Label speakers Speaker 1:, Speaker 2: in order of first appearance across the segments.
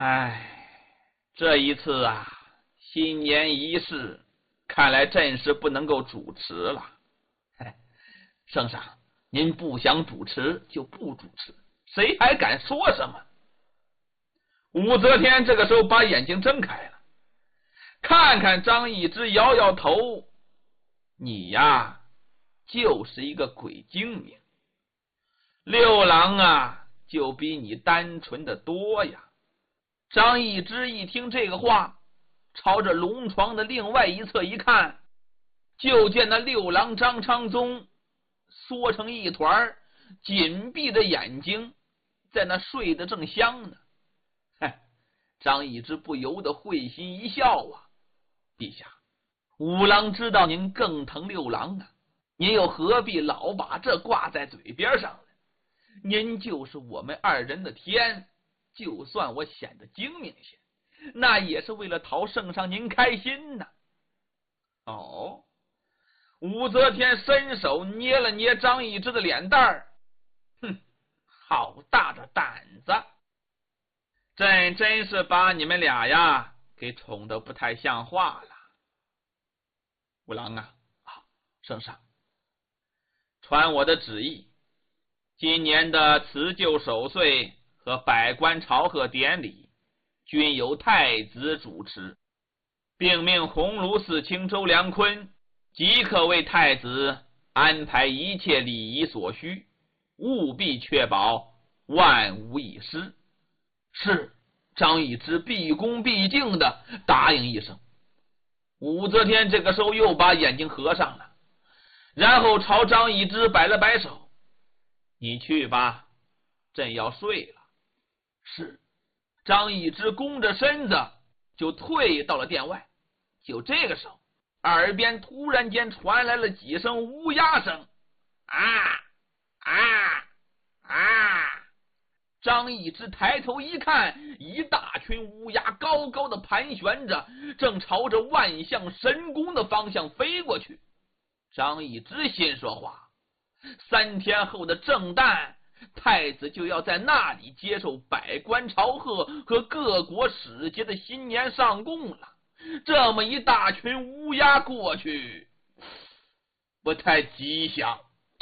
Speaker 1: 唉，这一次啊，新年仪式看来真是不能够主持了。圣上，您不想主持就不主持，谁还敢说什么？武则天这个时候把眼睛睁开了，看看张易之，摇摇头：“你呀，就是一个鬼精明。六郎啊，就比你单纯的多呀。”张易之一听这个话，朝着龙床的另外一侧一看，就见那六郎张昌宗缩成一团，紧闭着眼睛，在那睡得正香呢。张易之不由得会心一笑啊，陛下，五郎知道您更疼六郎啊，您又何必老把这挂在嘴边上呢？您就是我们二人的天，就算我显得精明些，那也是为了讨圣上您开心呢。哦，武则天伸手捏了捏张易之的脸蛋儿，哼，好大的胆子！真是把你们俩呀给宠得不太像话了。五郎啊，圣上，传我的旨意，今年的辞旧守岁和百官朝贺典礼均由太子主持，并命鸿胪寺卿周良坤即刻为太子安排一切礼仪所需，务必确保万无一失。是。张易之毕恭毕敬的答应一声。武则天这个时候又把眼睛合上了，然后朝张易之摆了摆手：“你去吧，朕要睡了。”是。张易之弓着身子就退到了殿外。就这个时候，耳边突然间传来了几声乌鸦声：“啊啊啊！”张易之抬头一看，一大群乌鸦高高的盘旋着，正朝着万象神宫的方向飞过去。张易之心说话，3天后的正旦，太子就要在那里接受百官朝贺和各国使节的新年上贡了。这么一大群乌鸦过去，不太吉祥。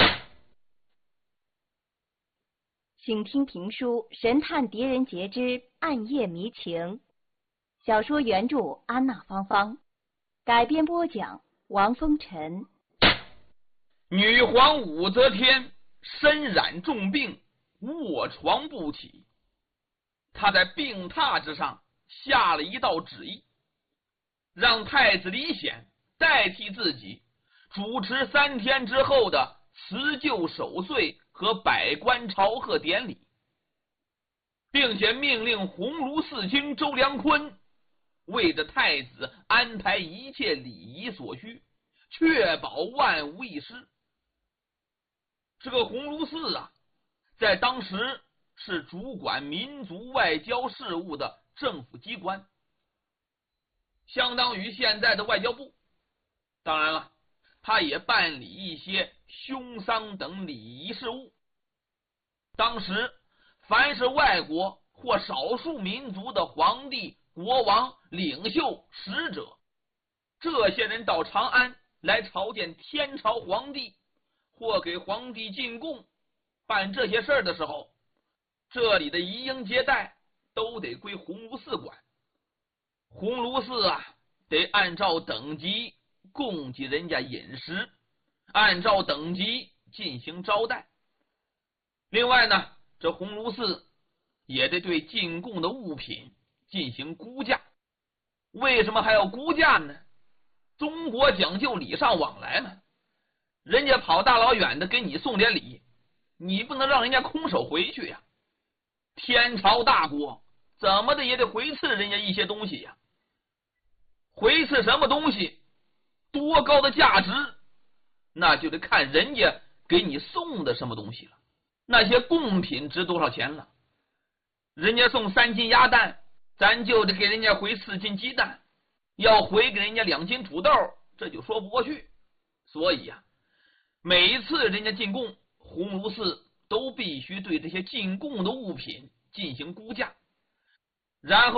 Speaker 2: 请听评书《神探狄仁杰之暗夜迷情》，小说原著安娜芳芳，改编播讲王风尘。
Speaker 1: 女皇武则天身染重病，卧床不起。她在病榻之上下了一道旨意，让太子李显代替自己主持3天之后的辞旧守岁和百官朝贺典礼，并且命令鸿胪寺卿周良坤为着太子安排一切礼仪所需，确保万无一失。这个鸿胪寺啊，在当时是主管民族外交事务的政府机关，相当于现在的外交部。当然了，他也办理一些凶丧等礼仪事务。当时凡是外国或少数民族的皇帝、国王、领袖、使者，这些人到长安来朝见天朝皇帝或给皇帝进贡，办这些事儿的时候，这里的移迎接待都得归鸿胪寺管。鸿胪寺啊，得按照等级供给人家饮食，按照等级进行招待。另外呢，这鸿胪寺也得对进贡的物品进行估价。为什么还要估价呢？中国讲究礼尚往来嘛，人家跑大老远的给你送点礼，你不能让人家空手回去呀。天朝大国怎么的也得回赐人家一些东西呀。回赐什么东西，多高的价值，那就得看人家给你送的什么东西了。那些贡品值多少钱了？人家送3斤鸭蛋，咱就得给人家回4斤鸡蛋，要回给人家2斤土豆，这就说不过去。所以啊，每一次人家进贡，鸿胪寺都必须对这些进贡的物品进行估价，然后